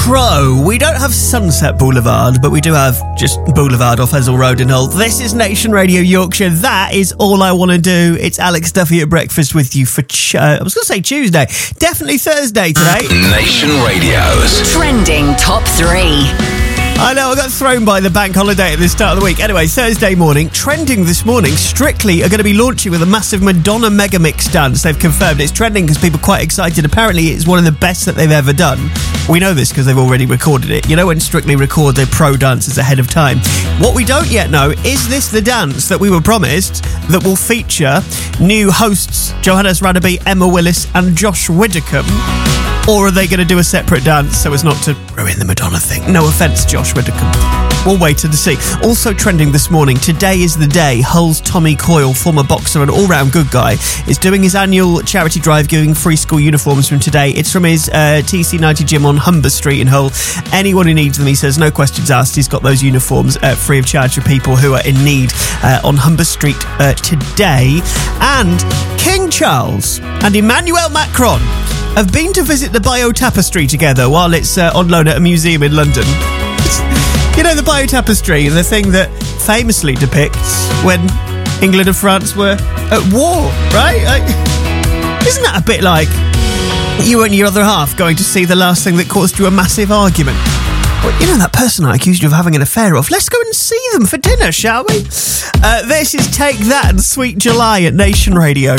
Crow. We don't have Sunset Boulevard, but we do have just Boulevard off Hessel Road in Hull. This is Nation Radio Yorkshire. That is all I want to do. It's Alex Duffy at breakfast with you for, I was going to say Tuesday. Definitely Thursday today. Nation Radio's Trending Top 3. I know, I got thrown by the bank holiday at the start of the week. Anyway, Thursday morning, trending this morning, Strictly are going to be launching with a massive Madonna Mega Mix dance. They've confirmed it's trending because people are quite excited. Apparently, it's one of the best that they've ever done. We know this because they've already recorded it. You know when Strictly record their pro dances ahead of time? What we don't yet know, is this the dance that we were promised that will feature new hosts Johannes Radeby, Emma Willis and Josh Widdicombe? Or are they going to do a separate dance so as not to ruin the Madonna thing? No offence, Josh Widdicombe. We'll wait and see. Also trending this morning, today is the day Hull's Tommy Coyle, former boxer and all-round good guy, is doing his annual charity drive giving free school uniforms from today. It's from his TC90 gym on Humber Street in Hull. Anyone who needs them, he says, no questions asked. He's got those uniforms free of charge for people who are in need on Humber Street today. And King Charles and Emmanuel Macron have been to visit the Bayeux Tapestry together while it's on loan at a museum in London. You know, the Bayeux Tapestry, the thing that famously depicts when England and France were at war, right? Isn't that a bit like you and your other half going to see the last thing that caused you a massive argument? Well, you know that person I accused you of having an affair of? Let's go and see them for dinner, shall we? This is Take That and Sweet July at Nation Radio.